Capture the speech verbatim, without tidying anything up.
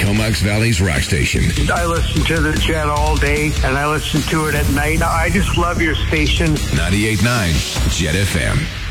Comox Valley's rock station. I listen to the channel all day, and I listen to it at night. I just love your station. ninety-eight point nine Jet F M.